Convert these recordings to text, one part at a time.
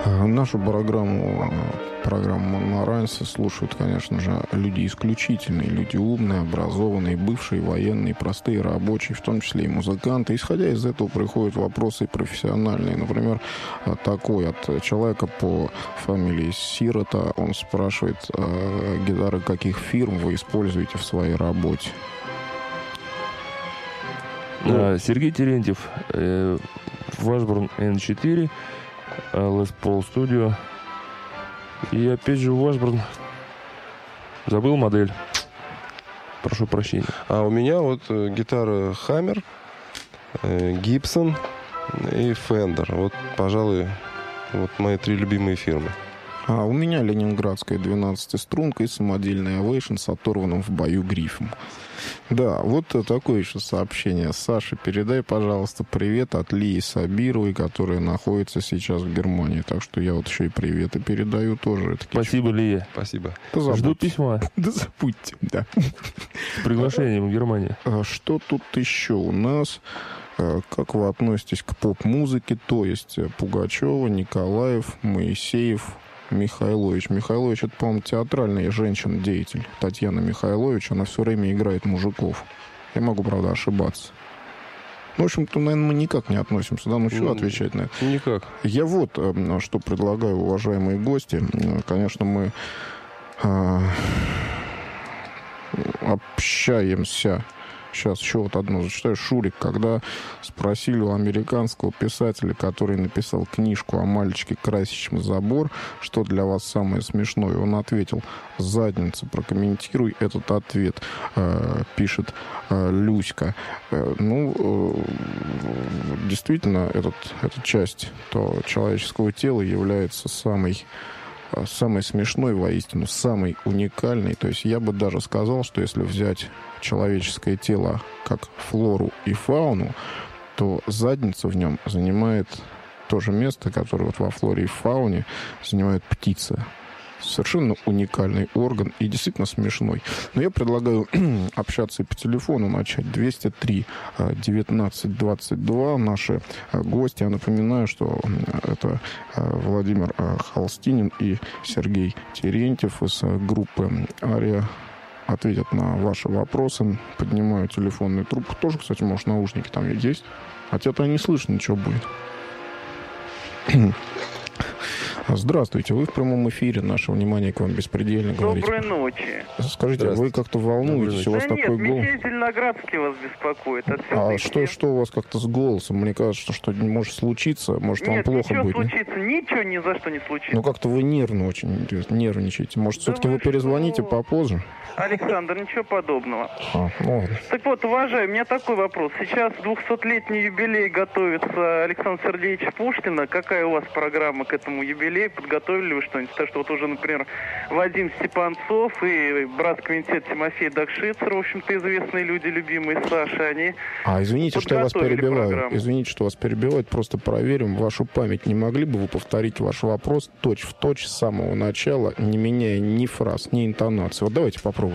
Нашу программу на Рансе слушают, конечно же, люди исключительные, люди умные, образованные, бывшие военные, простые рабочие, в том числе и музыканты. Исходя из этого приходят вопросы профессиональные. Например, такой от человека по фамилии Сирота. Он спрашивает, гитары каких фирм вы используете в своей работе? Сергей Терентьев, Washburn N4, Les Paul Studio. И опять же Washburn. Забыл модель. Прошу прощения. А у меня вот гитара Hammer, Gibson и Fender. Вот, пожалуй, вот мои 3 любимые фирмы. А у меня ленинградская 12-струнка и самодельный Ovation с оторванным в бою грифом. Да, вот такое еще сообщение. Саша, передай, пожалуйста, привет от Лии Сабировой, которая находится сейчас в Германии. Так что я вот еще и приветы передаю тоже. Спасибо, Лия. Спасибо. Жду письма. Да забудьте, да. С приглашением в Германию. Что тут еще у нас? Как вы относитесь к поп-музыке? То есть Пугачева, Николаев, Моисеев, Михайлович. Михайлович — это, по-моему, театральный женщин-деятель. Татьяна Михайлович, она все время играет мужиков. Я могу, правда, ошибаться. В общем-то, наверное, мы никак не относимся. Да, ну что отвечать на это? Никак. Я вот что предлагаю, уважаемые гости. Конечно, мы общаемся. Сейчас еще вот одно зачитаю. Шурик, когда спросили у американского писателя, который написал книжку о мальчике, красящем забор, что для вас самое смешное, он ответил: задница. Прокомментируй этот ответ, пишет Люська. Действительно, эта часть человеческого тела является самой смешной, воистину, самой уникальной. То есть я бы даже сказал, что если взять человеческое тело как флору и фауну, то задница в нем занимает то же место, которое вот во флоре и фауне занимает птица. Совершенно уникальный орган и действительно смешной. Но я предлагаю общаться и по телефону начать. 203 19 22. Наши гости. Я напоминаю, что это Владимир Холстинин и Сергей Терентьев из группы «Ария». Ответят на ваши вопросы. Поднимаю телефонную трубку. Тоже, кстати, может, наушники там есть. Хотя-то не слышно, ничего будет. Здравствуйте, вы в прямом эфире. Наше внимание к вам беспредельно говорит. Доброй ночи. Скажите, вы как-то волнуетесь? У вас такой голос? Михей Зеленоградский вас беспокоит. Что у вас как-то с голосом? Мне кажется, что может случиться, может вам плохо будет. Ничего ни за что не случится. Ну как-то вы нервно очень нервничаете. Может, все-таки вы перезвоните попозже? Александр, ничего подобного. Ладно. Так вот, уважаемый, у меня такой вопрос. Сейчас 200-летний юбилей готовится Александра Сергеевича Пушкина. Какая у вас программа к этому юбилею? Подготовили ли вы что-нибудь? Потому что вот уже, например, Вадим Степанцов и брат-квинтет Тимофей Дакшицер, в общем-то, известные люди, любимые Саши, они извините, что я вас перебиваю. Программу. Извините, что вас перебивают. Просто проверим вашу память. Не могли бы вы повторить ваш вопрос точь-в-точь с самого начала, не меняя ни фраз, ни интонации? Вот давайте попробуем.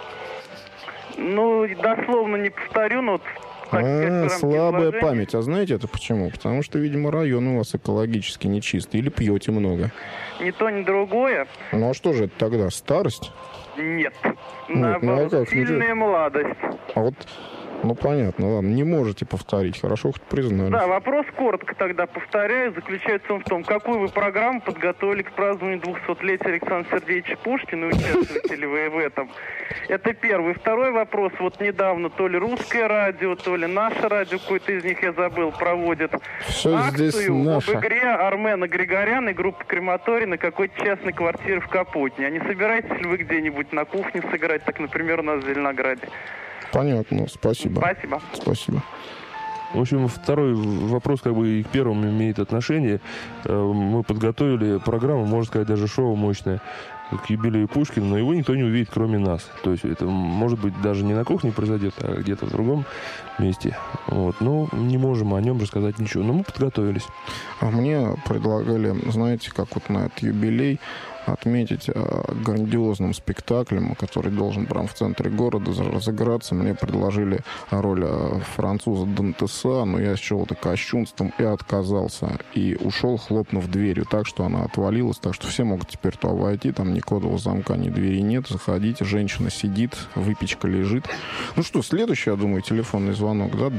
Ну, дословно не повторю, но... Слабая память. А знаете это почему? Потому что, видимо, район у вас экологически нечистый. Или пьете много. Ни то, ни другое. Ну, а что же это тогда? Старость? Нет. Наоборот, сильная молодость. А вот, понятно, ладно, не можете повторить. Хорошо, хоть признали. Да, вопрос коротко тогда повторяю. Заключается он в том, какую вы программу подготовили к празднованию 200-летия Александра Сергеевича Пушкина, и участвуете ли вы в этом? Это первый. Второй вопрос. Вот недавно то ли русское радио, то ли наше радио, какой-то из них я забыл, проводит акцию об игре Армена Григоряна и группы Крематорий на какой-то частной квартире в Капотне. А не собираетесь ли вы где-нибудь на кухне сыграть, так, например, у нас в Зеленограде? Понятно, спасибо. Спасибо. В общем, второй вопрос как бы и к первому имеет отношение. Мы подготовили программу, можно сказать, даже шоу мощное, к юбилею Пушкина, но его никто не увидит, кроме нас. То есть это, может быть, даже не на кухне произойдет, а где-то в другом месте. Вот. Но не можем о нем рассказать ничего. Но мы подготовились. А мне предлагали, знаете, как вот на этот юбилей отметить грандиозным спектаклем, который должен прямо в центре города разыграться. Мне предложили роль француза Дантеса, но я счел это кощунством и отказался. И ушел, хлопнув дверью так, что она отвалилась. Так что все могут теперь туда войти. Там ни кодового замка, ни двери нет. Заходите, женщина сидит, выпечка лежит. Ну что, следующий, я думаю, телефонный звонок, да?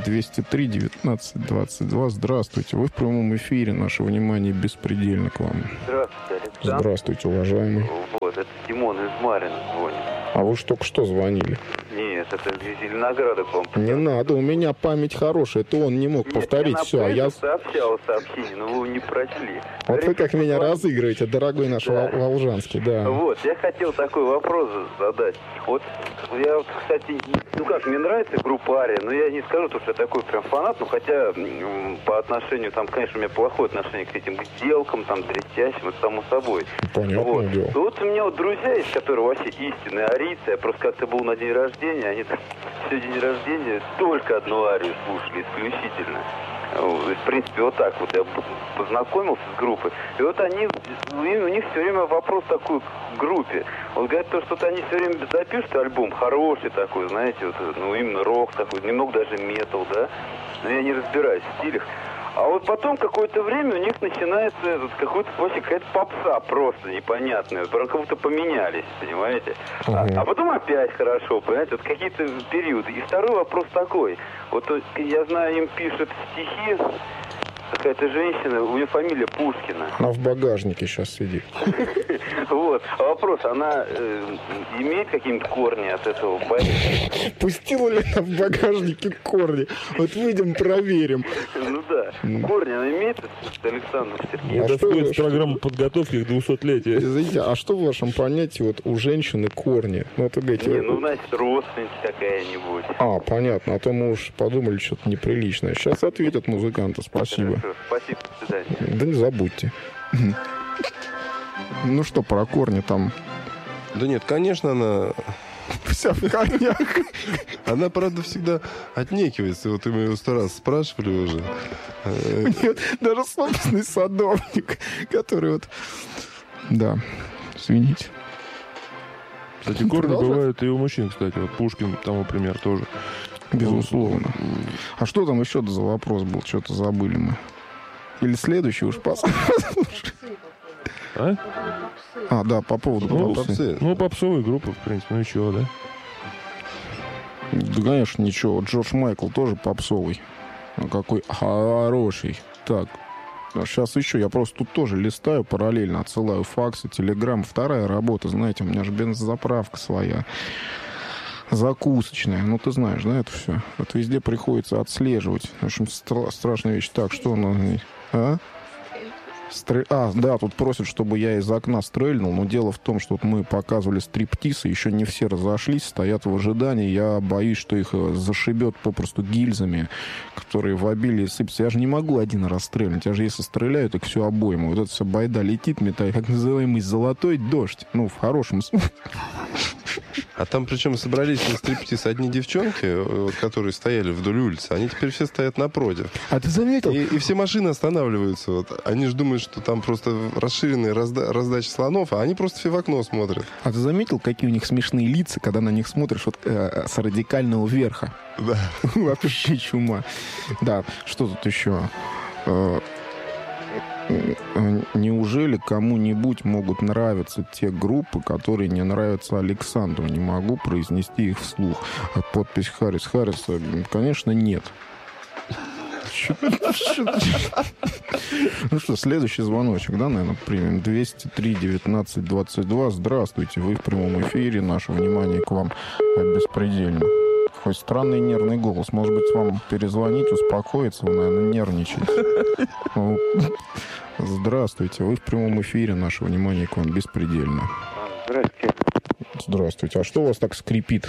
203-19-22. Здравствуйте. Вы в прямом эфире. Наше внимание беспредельно к вам. Здравствуйте, Александр. Здравствуйте, уважаемый. Вот, это Димон из Марина звонит. А вы же только что звонили. Нет, это из Зеленограда к вам. Не надо, у меня память хорошая. Это он не мог повторить все, а я... сообщал сообщение, но вы его не прочли. Вот вы как меня разыгрываете, дорогой наш Волжанский, да. Вот, я хотел такой вопрос задать. Вот, я, кстати, ну как, мне нравится группа Ария, но я не скажу, что я такой прям фанат, но хотя по отношению, там, конечно, у меня плохое отношение к этим сделкам, там, дрестящим, это само собой. Понятное вот. дело. Вот у меня вот друзья есть, которые вообще истинные арийцы. Я просто как-то был на день рождения, они все день рождения только одну арию слушали исключительно. В принципе, вот так вот я познакомился с группой. И вот они, у них все время вопрос такой к группе. Он говорит, то, что они все время запишут альбом хороший такой, знаете, вот, ну именно рок такой, немного даже метал, да. Но я не разбираюсь в стилях. А вот потом какое-то время у них начинается какой-то вообще какая-то попса просто непонятная. Прям как будто поменялись, понимаете? А потом опять хорошо, понимаете? Вот какие-то периоды. И второй вопрос такой. Вот я знаю, им пишет стихи какая-то женщина, у нее фамилия Пушкина. Она в багажнике сейчас сидит. Вот. А вопрос, она имеет какие-то корни от этого поэта? Пустила ли она в багажнике корни? Вот выйдем, проверим. Ну да. Корни она имеет, Александр Сергеевич? А Это что входит вы- в программу подготовки к 200-летию. Извините, а что в вашем понятии вот у женщины корни? Ну, вот вы говорите... Не, ну, значит, родственница какая-нибудь. А, понятно. А то мы уж подумали что-то неприличное. Сейчас ответят музыканты. Спасибо. Хорошо, спасибо, до свидания. Да не забудьте. Ну что, про корни там... Да нет, конечно, она... Вся в корнях. Она, правда, всегда отнекивается. Вот мы ее 100 раз спрашивали уже. Нет, даже собственный садовник, который вот... Да, извините. Кстати, корни Продолжай. бывают и у мужчин, кстати. Вот Пушкин тому пример тоже. Безусловно. А что там еще за вопрос был? Что-то забыли мы. Или следующий уж послушай. А? А, да, по поводу Ну, попсы. Попсы. Ну, попсовая группа, в принципе. Ну и чего, да? Да, конечно, ничего. Джордж Майкл тоже попсовый. А какой хороший. Так, сейчас еще. Я просто тут тоже листаю параллельно, отсылаю факсы, телеграм. Вторая работа, знаете, у меня же бензозаправка своя. Закусочная. Ну, ты знаешь, да, это все. Это везде приходится отслеживать. В общем, страшная вещь. Так, что у нас... А? Да, тут просят, чтобы я из окна стрельнул, но дело в том, что вот мы показывали стриптиз, и еще не все разошлись, стоят в ожидании. Я боюсь, что их зашибет попросту гильзами, которые в обилии сыпятся. Я же не могу один раз стрельнуть. Я же если стреляю, так всю обойму. Вот эта вся байда летит, метает, как называемый золотой дождь. Ну, в хорошем смысле. А там причем собрались на стриптиз одни девчонки, вот, которые стояли вдоль улицы. Они теперь все стоят напротив. А ты заметил? И все машины останавливаются. Вот. Они же думают, что там просто расширенная раздача слонов, а они просто все в окно смотрят. А ты заметил, какие у них смешные лица, когда на них смотришь вот, с радикального верха? Да. Вообще чума. Да, что тут еще? Неужели кому-нибудь могут нравиться те группы, которые не нравятся Александру? Не могу произнести их вслух. Подпись Харрис. Конечно, нет. Ну что, следующий звоночек, да, наверное, примем. 203-19-22. Здравствуйте, вы в прямом эфире. Наше внимание к вам беспредельно. Хоть странный нервный голос. Может быть, вам перезвонить, успокоиться? Вы, наверное, нервничаете. Здравствуйте, вы в прямом эфире. Наше внимание к вам беспредельно. Здравствуйте. Здравствуйте. А что у вас так скрипит?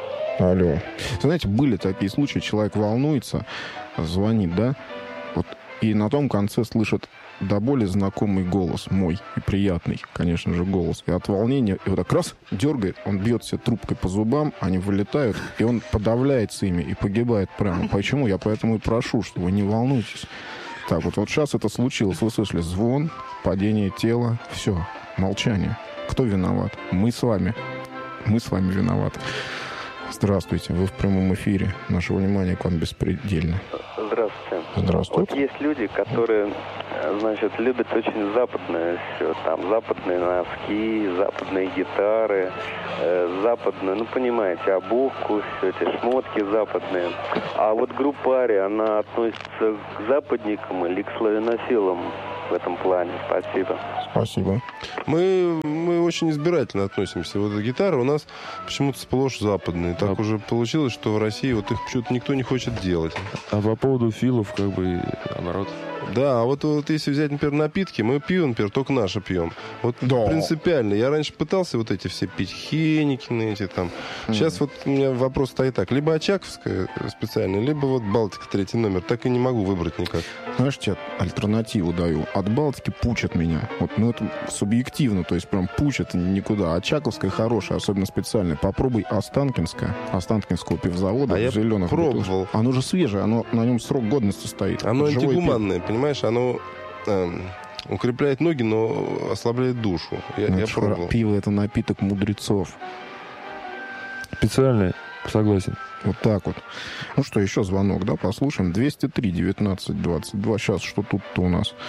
Алло. Знаете, были такие случаи, человек волнуется, звонит, да? Вот и на том конце слышат до боли знакомый голос, мой, и приятный, конечно же, голос. И от волнения, и вот так раз дергает, он бьет себе трубкой по зубам, они вылетают, и он подавляется ими и погибает прямо. Почему? Я поэтому и прошу, что вы не волнуйтесь. Так, вот сейчас это случилось. Вы слышали звон, падение тела, все, молчание. Кто виноват? Мы с вами. Мы с вами виноваты. Здравствуйте, вы в прямом эфире. Наше внимание к вам беспредельно. Здравствуйте. Здравствуйте. Вот есть люди, которые, значит, любят очень западное все. Там западные носки, западные гитары, западную, ну, понимаете, обувку, все эти шмотки западные. А вот группа Ария, она относится к западникам или к славянофилам в этом плане? Спасибо. Спасибо. Мы очень избирательно относимся. Вот гитары у нас почему-то сплошь западные. Так уже получилось, что в России вот их почему-то никто не хочет делать. А по поводу филов, как бы, наоборот. Да, а вот если взять, например, напитки, мы пьем, например, только наши пьем. Вот Да. принципиально. Я раньше пытался вот эти все пить, Хеникины эти там. Сейчас вот у меня вопрос стоит так. Либо Очаковская специальная, либо вот Балтика 3 номер. Так и не могу выбрать никак. Знаешь, тебе альтернативу даю. От Балтики пучат меня. Вот, ну, это субъективно, то есть прям пучат никуда. А Чаковская хорошая, особенно специальная. Попробуй Останкинская, Останкинского пивзавода, А я в зеленых пробовал. бутылках. Оно же свежее, на нем срок годности стоит. Оно Это живое антигуманное, понимаешь? Оно укрепляет ноги, но ослабляет душу. пиво. Я Ну, это пробовал. Пиво — это напиток мудрецов. Специальное, согласен. Вот так вот. Ну что, еще звонок, да, послушаем. 203-19-22. Сейчас, что тут-то у нас?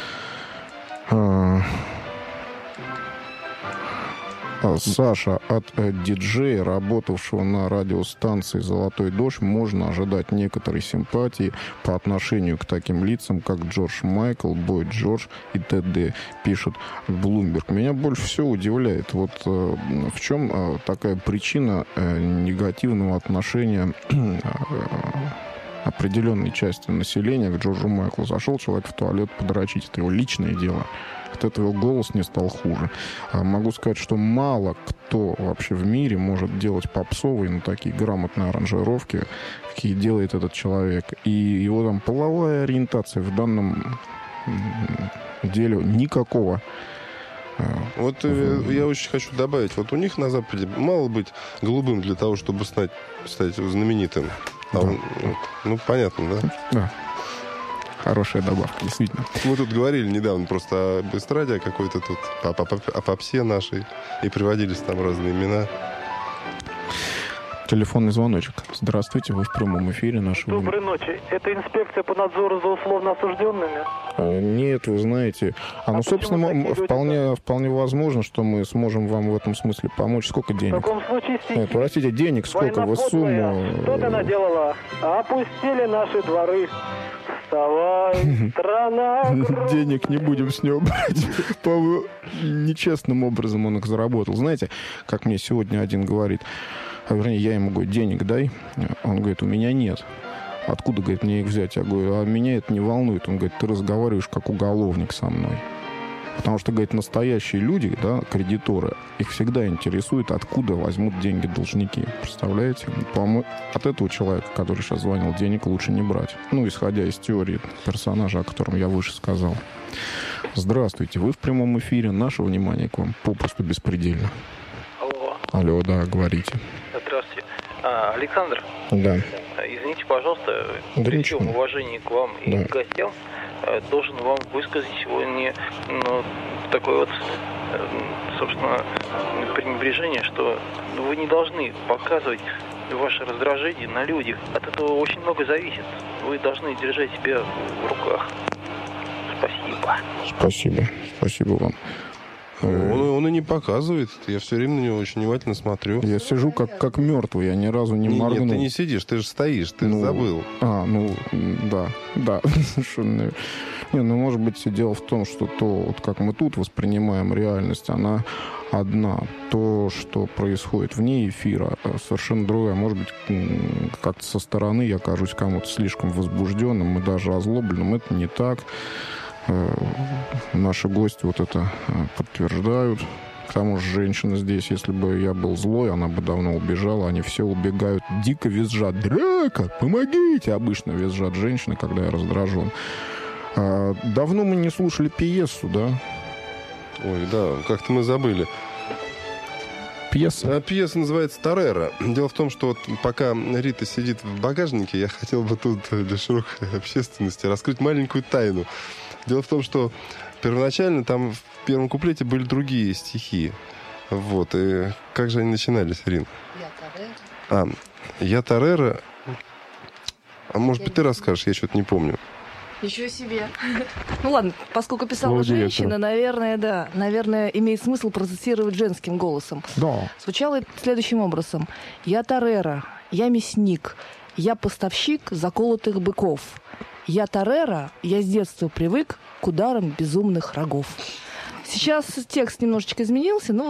Саша, от диджея, работавшего на радиостанции «Золотой дождь», можно ожидать некоторой симпатии по отношению к таким лицам, как Джордж Майкл, Бой Джордж и т.д., пишет Bloomberg. Меня больше всего удивляет, вот в чем такая причина негативного отношения определенной части населения к Джорджу Майклу. Зашел человек в туалет подрочить, это его личное дело. От этого его голос не стал хуже. Могу сказать, что мало кто вообще в мире может делать попсовые, но такие грамотные аранжировки, какие делает этот человек. И его там половая ориентация в данном деле никакого. Вот я очень хочу добавить, вот у них на Западе мало быть голубым для того, чтобы стать знаменитым. Да. Ну, понятно, да? Да. Хорошая добавка, действительно. Мы тут говорили недавно просто об эстраде, о какой-то тут, о попсе нашей, и приводились там разные имена. Телефонный звоночек. Здравствуйте, вы в прямом эфире нашего... Доброй ночи. Это инспекция по надзору за условно осужденными? Нет, вы знаете. Собственно, вполне возможно, что мы сможем вам в этом смысле помочь. Сколько В денег? таком случае стихи. Простите, денег сколько? Вы сумму... Что ты наделала? Опустили наши дворы. Вставай, страна. Денег не будем с него брать. По нечестным образом он их заработал. Знаете, как мне сегодня один говорит, вернее, я ему говорю, денег дай. Он говорит, у меня нет. Откуда, говорит, мне их взять? Я говорю, а меня это не волнует. Он говорит, ты разговариваешь как уголовник со мной. Потому что, говорит, настоящие люди, да, кредиторы, их всегда интересует, откуда возьмут деньги должники. Представляете? По-моему, от этого человека, который сейчас звонил, денег лучше не брать. Ну, исходя из теории персонажа, о котором я выше сказал. Здравствуйте, вы в прямом эфире. Наше внимание к вам попросту беспредельно. Алло. Алло, да, говорите. Здравствуйте. Александр, Да. извините, пожалуйста, Да при ничего. всем уважении к вам и Да. к гостям, должен вам высказать сегодня такое вот, собственно, пренебрежение, что вы не должны показывать ваше раздражение на людях. От этого очень много зависит. Вы должны держать себя в руках. Спасибо. Спасибо. Спасибо вам. Он и не показывает. Я все время на него очень внимательно смотрю. Я сижу как мертвый, я ни разу не моргнул. Нет, ты не сидишь, ты же стоишь, ты забыл. Да. Совершенно. Не, может быть, дело в том, что вот как мы тут воспринимаем реальность, она одна. То, что происходит вне эфира, совершенно другое. Может быть, как-то со стороны я кажусь кому-то слишком возбужденным и даже озлобленным. Это не так. Наши гости вот это подтверждают. К тому же женщина здесь, если бы я был злой, она бы давно убежала. Они все убегают, дико визжат. Драка, помогите! Обычно визжат женщины, когда я раздражен. Давно мы не слушали пьесу, да? Ой, да, как-то мы забыли. Пьеса? Пьеса называется «Тореро». Дело в том, что вот пока Рита сидит в багажнике, я хотел бы тут для широкой общественности раскрыть маленькую тайну. Дело в том, что первоначально там в первом куплете были другие стихи. Вот, и как же они начинались, Рин? «Я Тореро». А может быть, ты расскажешь, я что-то не помню. Ничего себе. Ну ладно, поскольку писала Слово женщина, директора. наверное, имеет смысл процитировать женским голосом. Да. Звучало это следующим образом. «Я Тореро, я мясник, я поставщик заколотых быков. Я Тореро, я с детства привык к ударам безумных рогов». Сейчас текст немножечко изменился, но